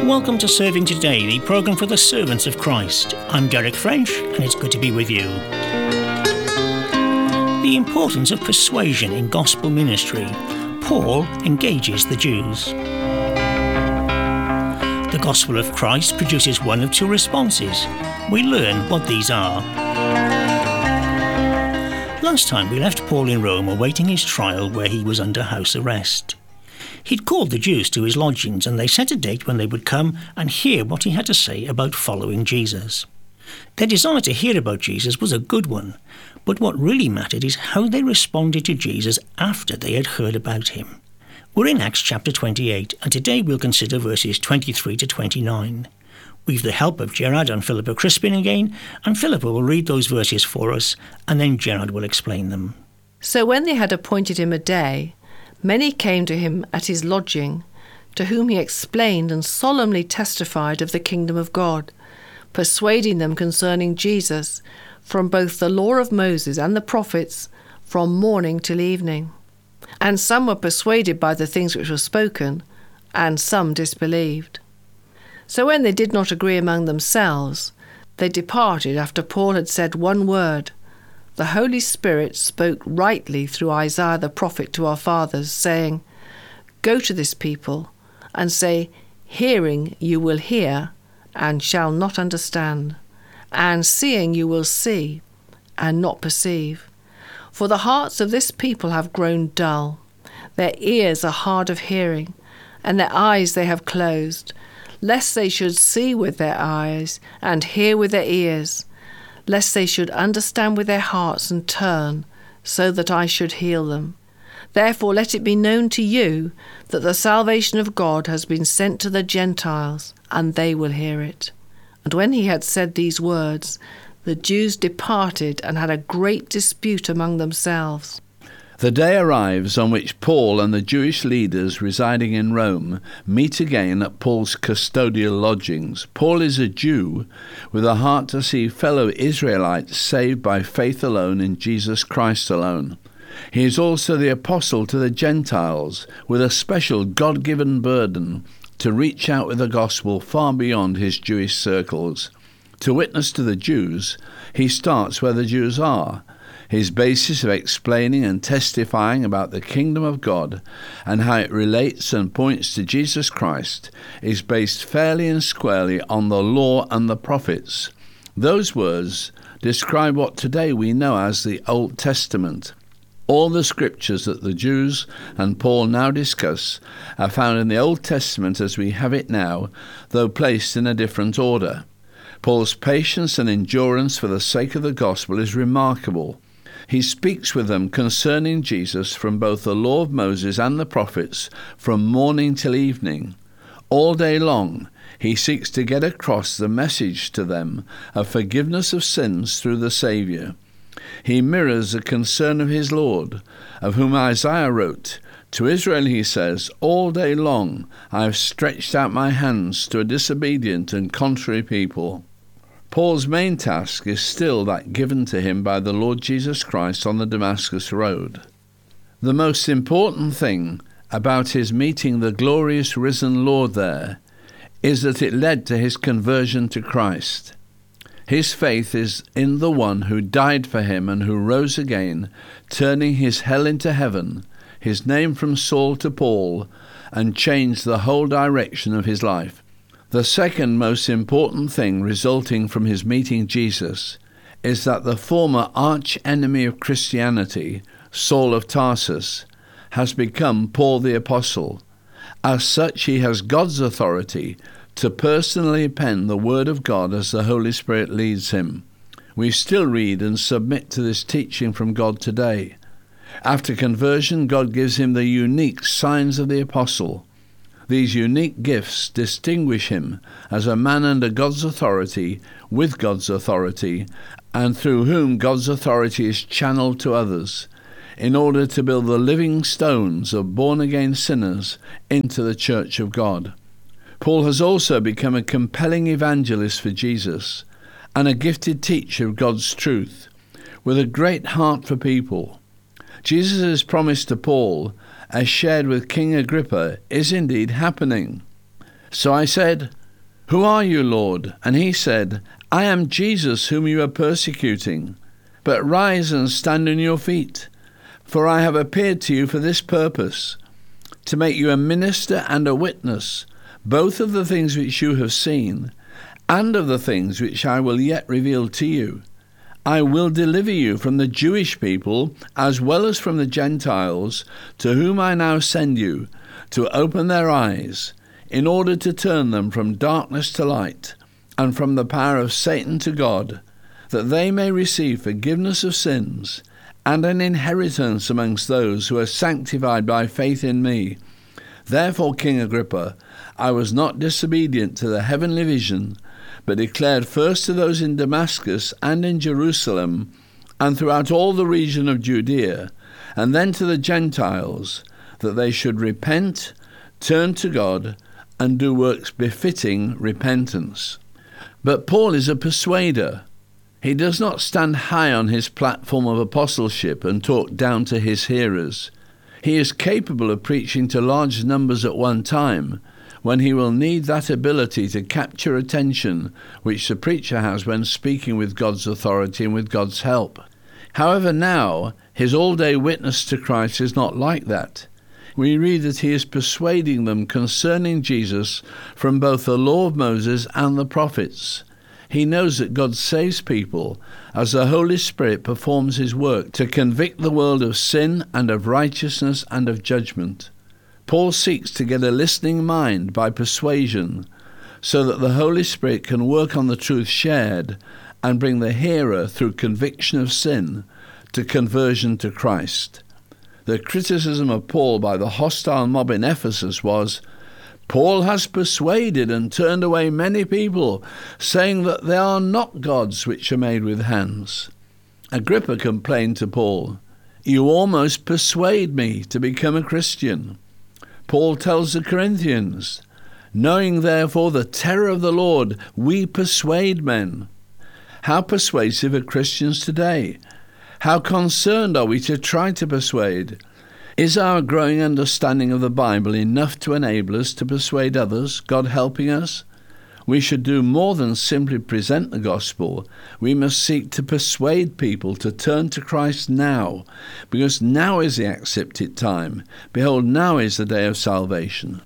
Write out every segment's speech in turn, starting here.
Welcome to Serving Today, the programme for the servants of Christ. I'm Derek French, and it's good to be with you. The importance of persuasion in gospel ministry. Paul engages the Jews. The gospel of Christ produces one of two responses. We learn what these are. Last time we left Paul in Rome awaiting his trial where he was under house arrest. He'd called the Jews to his lodgings and they set a date when they would come and hear what he had to say about following Jesus. Their desire to hear about Jesus was a good one, but what really mattered is how they responded to Jesus after they had heard about him. We're in Acts chapter 28, and today we'll consider verses 23 to 29. We've the help of Gerard and Philippa Crispin again, and Philippa will read those verses for us, and then Gerard will explain them. So when they had appointed him a day, many came to him at his lodging, to whom he explained and solemnly testified of the kingdom of God, persuading them concerning Jesus, from both the law of Moses and the prophets, from morning till evening. And some were persuaded by the things which were spoken, and some disbelieved. So when they did not agree among themselves, they departed after Paul had said one word. The Holy Spirit spoke rightly through Isaiah the prophet to our fathers, saying, "Go to this people, and say, Hearing you will hear, and shall not understand, and seeing you will see, and not perceive. For the hearts of this people have grown dull, their ears are hard of hearing, and their eyes they have closed, lest they should see with their eyes, and hear with their ears, lest they should understand with their hearts and turn, so that I should heal them. Therefore let it be known to you that the salvation of God has been sent to the Gentiles, and they will hear it." And when he had said these words, the Jews departed and had a great dispute among themselves. The day arrives on which Paul and the Jewish leaders residing in Rome meet again at Paul's custodial lodgings. Paul is a Jew with a heart to see fellow Israelites saved by faith alone in Jesus Christ alone. He is also the apostle to the Gentiles with a special God-given burden to reach out with the gospel far beyond his Jewish circles. To witness to the Jews, he starts where the Jews are. His basis of explaining and testifying about the kingdom of God and how it relates and points to Jesus Christ is based fairly and squarely on the law and the prophets. Those words describe what today we know as the Old Testament. All the scriptures that the Jews and Paul now discuss are found in the Old Testament as we have it now, though placed in a different order. Paul's patience and endurance for the sake of the gospel is remarkable. He speaks with them concerning Jesus from both the law of Moses and the prophets, from morning till evening. All day long, he seeks to get across the message to them of forgiveness of sins through the Saviour. He mirrors the concern of his Lord, of whom Isaiah wrote, "To Israel he says, all day long I have stretched out my hands to a disobedient and contrary people." Paul's main task is still that given to him by the Lord Jesus Christ on the Damascus Road. The most important thing about his meeting the glorious risen Lord there is that it led to his conversion to Christ. His faith is in the one who died for him and who rose again, turning his hell into heaven, his name from Saul to Paul, and changed the whole direction of his life. The second most important thing resulting from his meeting Jesus is that the former arch-enemy of Christianity, Saul of Tarsus, has become Paul the Apostle. As such, he has God's authority to personally pen the Word of God as the Holy Spirit leads him. We still read and submit to this teaching from God today. After conversion, God gives him the unique signs of the Apostle. These unique gifts distinguish him as a man under God's authority, with God's authority, and through whom God's authority is channeled to others, in order to build the living stones of born-again sinners into the church of God. Paul has also become a compelling evangelist for Jesus and a gifted teacher of God's truth, with a great heart for people. Jesus' promise to Paul, as shared with King Agrippa, is indeed happening. So I said, "Who are you, Lord?" And he said, "I am Jesus whom you are persecuting. But rise and stand on your feet, for I have appeared to you for this purpose, to make you a minister and a witness, both of the things which you have seen, and of the things which I will yet reveal to you. I will deliver you from the Jewish people as well as from the Gentiles, to whom I now send you, to open their eyes, in order to turn them from darkness to light, and from the power of Satan to God, that they may receive forgiveness of sins, and an inheritance amongst those who are sanctified by faith in me. Therefore, King Agrippa, I was not disobedient to the heavenly vision, but declared first to those in Damascus and in Jerusalem, and throughout all the region of Judea, and then to the Gentiles, that they should repent, turn to God, and do works befitting repentance. But Paul is a persuader. He does not stand high on his platform of apostleship and talk down to his hearers. He is capable of preaching to large numbers at one time, when he will need that ability to capture attention which the preacher has when speaking with God's authority and with God's help. However, now, his all-day witness to Christ is not like that. We read that he is persuading them concerning Jesus from both the law of Moses and the prophets. He knows that God saves people as the Holy Spirit performs his work to convict the world of sin and of righteousness and of judgment. Paul seeks to get a listening mind by persuasion, so that the Holy Spirit can work on the truth shared and bring the hearer through conviction of sin to conversion to Christ. The criticism of Paul by the hostile mob in Ephesus was, "Paul has persuaded and turned away many people, saying that they are not gods which are made with hands." Agrippa complained to Paul, "You almost persuade me to become a Christian." Paul tells the Corinthians, "Knowing therefore the terror of the Lord, we persuade men." How persuasive are Christians today? How concerned are we to try to persuade? Is our growing understanding of the Bible enough to enable us to persuade others, God helping us? We should do more than simply present the gospel. We must seek to persuade people to turn to Christ now, because now is the accepted time. Behold, now is the day of salvation.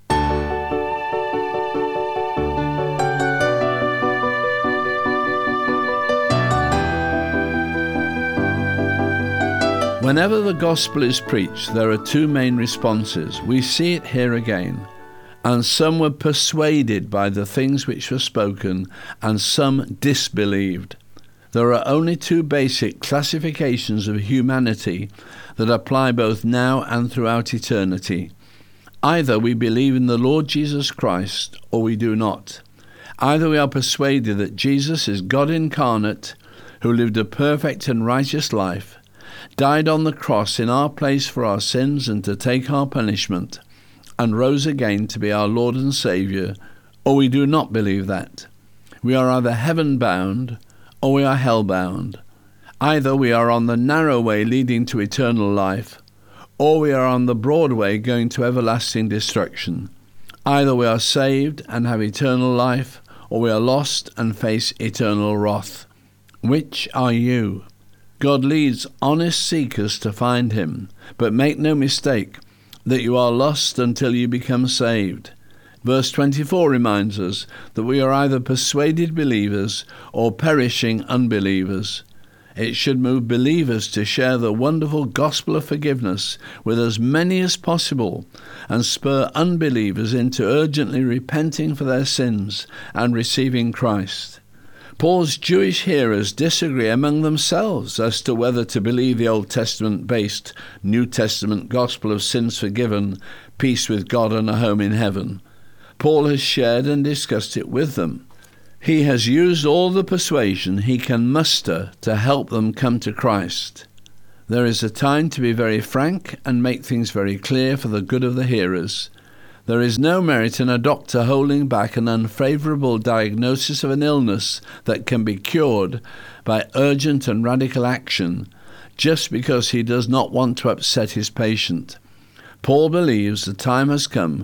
Whenever the gospel is preached, there are two main responses. We see it here again. And some were persuaded by the things which were spoken, and some disbelieved. There are only two basic classifications of humanity that apply both now and throughout eternity. Either we believe in the Lord Jesus Christ, or we do not. Either we are persuaded that Jesus is God incarnate, who lived a perfect and righteous life, died on the cross in our place for our sins and to take our punishment, and rose again to be our Lord and Saviour, or we do not believe that. We are either heaven-bound, or we are hell-bound. Either we are on the narrow way leading to eternal life, or we are on the broad way going to everlasting destruction. Either we are saved and have eternal life, or we are lost and face eternal wrath. Which are you? God leads honest seekers to find him, but make no mistake that you are lost until you become saved. Verse 24 reminds us that we are either persuaded believers or perishing unbelievers. It should move believers to share the wonderful gospel of forgiveness with as many as possible, and spur unbelievers into urgently repenting for their sins and receiving Christ. Paul's Jewish hearers disagree among themselves as to whether to believe the Old Testament-based New Testament gospel of sins forgiven, peace with God and a home in heaven. Paul has shared and discussed it with them. He has used all the persuasion he can muster to help them come to Christ. There is a time to be very frank and make things very clear for the good of the hearers. There is no merit in a doctor holding back an unfavourable diagnosis of an illness that can be cured by urgent and radical action, just because he does not want to upset his patient. Paul believes the time has come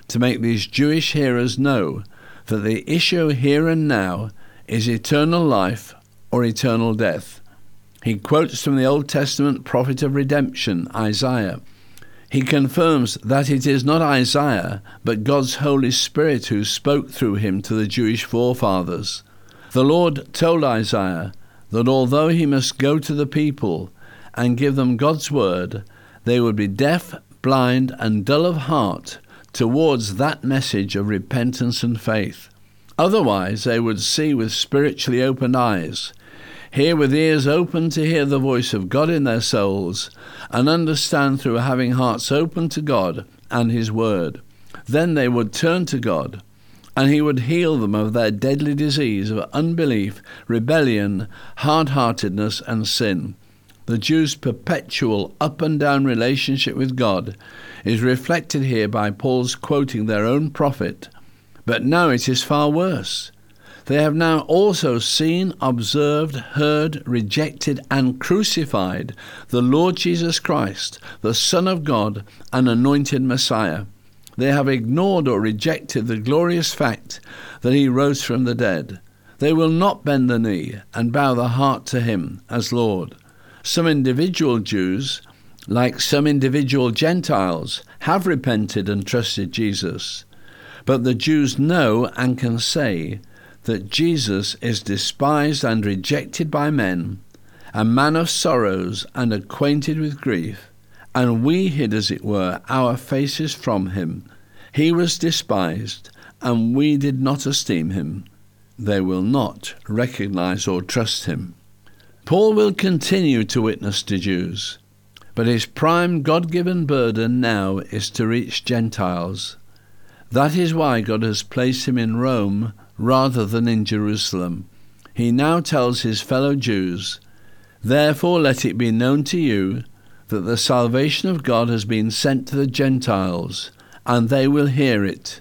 to make these Jewish hearers know that the issue here and now is eternal life or eternal death. He quotes from the Old Testament prophet of redemption, Isaiah. He confirms that it is not Isaiah, but God's Holy Spirit who spoke through him to the Jewish forefathers. The Lord told Isaiah that although he must go to the people and give them God's word, they would be deaf, blind, and dull of heart towards that message of repentance and faith. Otherwise, they would see with spiritually opened eyes, hear with ears open to hear the voice of God in their souls, and understand through having hearts open to God and his word. Then they would turn to God, and he would heal them of their deadly disease of unbelief, rebellion, hard-heartedness, and sin. The Jews' perpetual up and down relationship with God is reflected here by Paul's quoting their own prophet. But now it is far worse. They have now also seen, observed, heard, rejected, and crucified the Lord Jesus Christ, the Son of God and anointed Messiah. They have ignored or rejected the glorious fact that he rose from the dead. They will not bend the knee and bow the heart to him as Lord. Some individual Jews, like some individual Gentiles, have repented and trusted Jesus. But the Jews know and can say that Jesus is despised and rejected by men, a man of sorrows and acquainted with grief, and we hid, as it were, our faces from him. He was despised, and we did not esteem him. They will not recognize or trust him. Paul will continue to witness to Jews, but his prime God-given burden now is to reach Gentiles. That is why God has placed him in Rome rather than in Jerusalem. He now tells his fellow Jews, "Therefore let it be known to you that the salvation of God has been sent to the Gentiles, and they will hear it."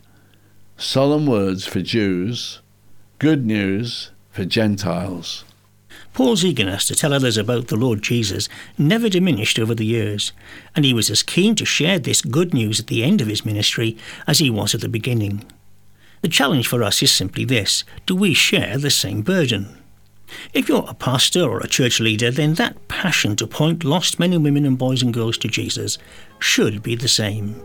Solemn words for Jews, good news for Gentiles. Paul's eagerness to tell others about the Lord Jesus never diminished over the years, and he was as keen to share this good news at the end of his ministry as he was at the beginning. The challenge for us is simply this: do we share the same burden? If you're a pastor or a church leader, then that passion to point lost men and women and boys and girls to Jesus should be the same.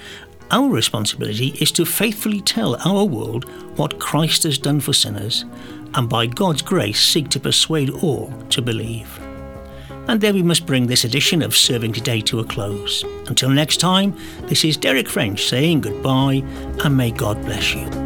Our responsibility is to faithfully tell our world what Christ has done for sinners, and by God's grace seek to persuade all to believe. And there we must bring this edition of Serving Today to a close. Until next time, this is Derek French saying goodbye, and may God bless you.